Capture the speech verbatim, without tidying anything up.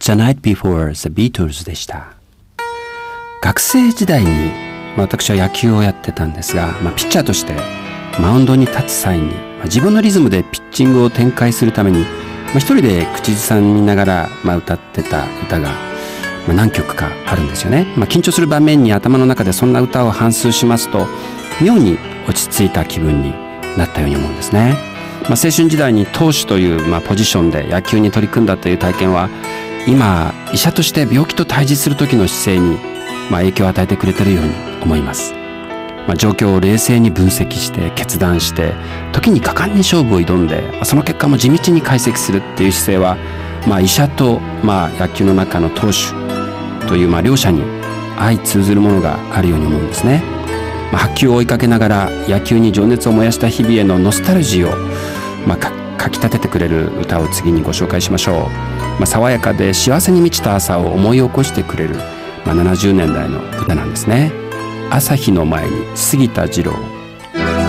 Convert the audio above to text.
The Night Before the Beatles でした。学生時代に、まあ、私は野球をやってたんですが、まあ、ピッチャーとしてマウンドに立つ際に、まあ、自分のリズムでピッチングを展開するために、まあ、一人で口ずさみながら、まあ、歌ってた歌が、まあ、何曲かあるんですよね。まあ、緊張する場面に頭の中でそんな歌を反芻しますと、妙に落ち着いた気分になったように思うんですね。まあ、青春時代に投手という、まあ、ポジションで野球に取り組んだという体験は、今医者として病気と対峙する時の姿勢に、まあ、影響を与えてくれているように思います。まあ、状況を冷静に分析して決断して、時に果敢に勝負を挑んで、その結果も地道に解析するっていう姿勢は、まあ、医者と、まあ、野球の中の投手という、まあ、両者に相通ずるものがあるように思うんですね。まあ、白球を追いかけながら野球に情熱を燃やした日々へのノスタルジーを、まあ、かかき立ててくれる歌を次にご紹介しましょう。まあ、爽やかで幸せに満ちた朝を思い起こしてくれる、まあ、ななじゅうねんだいの歌なんですね。朝日の前に杉田二郎。